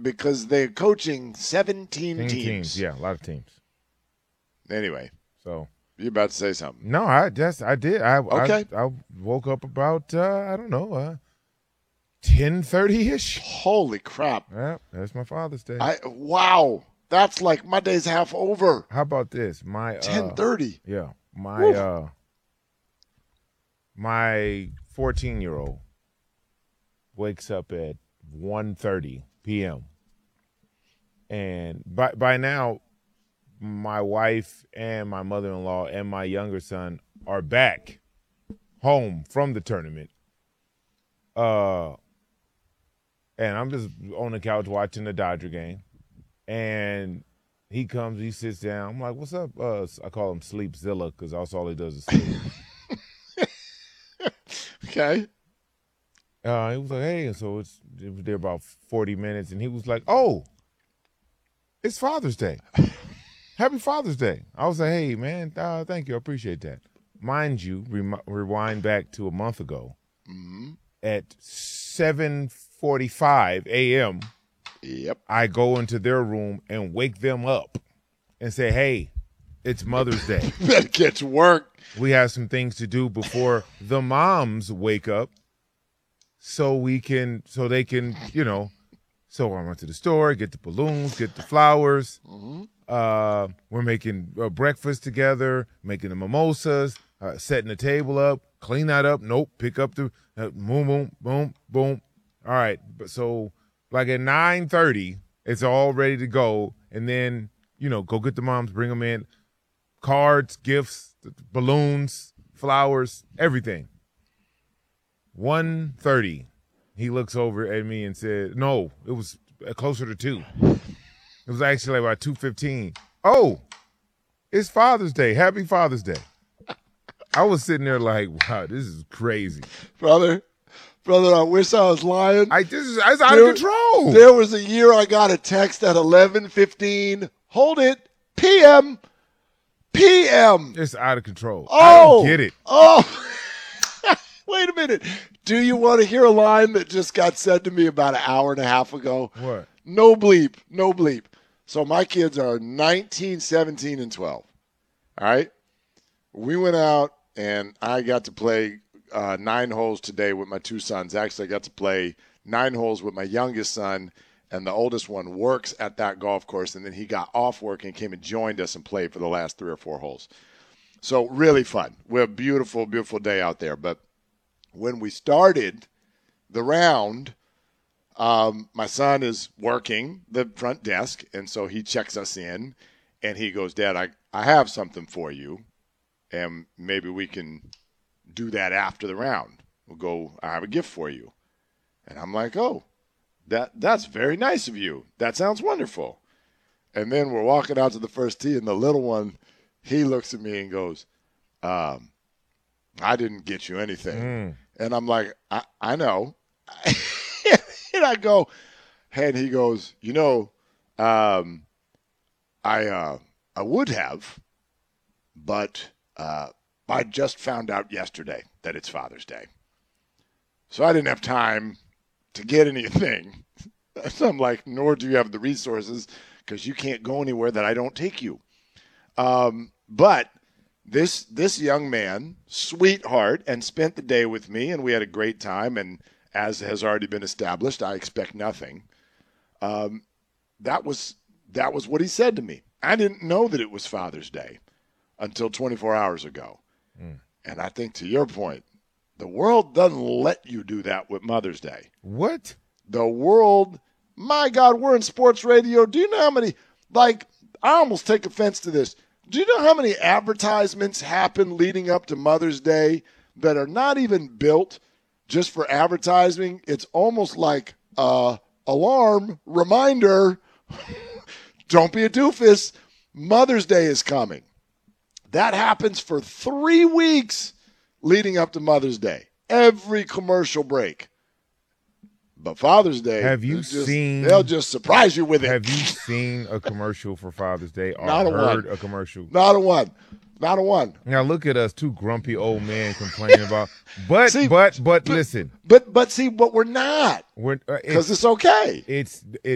because they're coaching 17 teams. Yeah, a lot of teams. Anyway, so you're about to say something. No, I did. Okay. I woke up about I don't know 10:30ish. Holy crap! Yeah, that's my Father's Day. Wow, that's like my day's half over. How about this? My 10:30. Yeah, my my 14-year-old wakes up at 1:30 p.m. and by now, my wife and my mother-in-law and my younger son are back home from the tournament. And I'm just on the couch watching the Dodger game. And he comes, he sits down. I'm like, what's up? I call him Sleepzilla because that's all he does is sleep. Okay. He was like, hey, and so it was there about 40 minutes. And he was like, oh, it's Father's Day. Happy Father's Day. I was like, hey, man, thank you. I appreciate that. Mind you, rewind back to a month ago. Mm-hmm. At 7:45 a.m., yep, I go into their room and wake them up and say, hey, it's Mother's Day. Better get to work. We have some things to do before the moms wake up so they can, So I went to the store, get the balloons, get the flowers. Mm-hmm. We're making breakfast together, making the mimosas, setting the table up, clean that up. Nope, pick up the boom, boom, boom, boom. All right, so like at 9:30, it's all ready to go, and then go get the moms, bring them in, cards, gifts, balloons, flowers, everything. 1:30, he looks over at me and said, "No, it was closer to 2. It was actually like about 2:15. Oh, it's Father's Day. Happy Father's Day." I was sitting there like, wow, this is crazy. Brother, I wish I was lying. It's out of control. There was a year I got a text at 11:15. Hold it. PM. It's out of control. Oh, I don't get it. Oh, wait a minute. Do you want to hear a line that just got said to me about an hour and a half ago? What? No bleep. So my kids are 19, 17, and 12. All right? We went out, and I got to play 9 holes today with my 2 sons. Actually, I got to play 9 holes with my youngest son, and the oldest one works at that golf course, and then he got off work and came and joined us and played for the last 3 or 4 holes. So really fun. We had a beautiful, beautiful day out there. But when we started the round, my son is working the front desk, and so he checks us in, and he goes, Dad, I have something for you. And maybe we can do that after the round. We'll go, I have a gift for you. And I'm like, oh, that's very nice of you. That sounds wonderful. And then we're walking out to the first tee, and the little one, he looks at me and goes, I didn't get you anything. And I'm like, I know. And I go, and he goes, I would have, but I just found out yesterday that it's Father's Day. So I didn't have time to get anything. So I'm like, nor do you have the resources because you can't go anywhere that I don't take you. But this young man, sweetheart, and spent the day with me, and we had a great time. And as has already been established, I expect nothing. That was what he said to me. I didn't know that it was Father's Day until 24 hours ago. And I think to your point, the world doesn't let you do that with Mother's Day. What? The world, my God, we're in sports radio. Do you know how many, I almost take offense to this. Do you know how many advertisements happen leading up to Mother's Day that are not even built just for advertising? It's almost like alarm, reminder, don't be a doofus. Mother's Day is coming. That happens for 3 weeks leading up to Mother's Day. Every commercial break. But Father's Day, they'll just surprise you with it. Have you seen a commercial for Father's Day or Not a heard one. a commercial? Not a one. Now look at us, 2 grumpy old men complaining about. But listen. But see, what we're not. We're because it's okay. It's